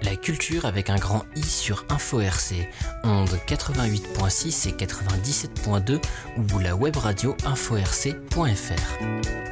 La culture avec un grand I sur Info RC, ondes 88.6 et 97.2 ou la web radio info-rc.fr.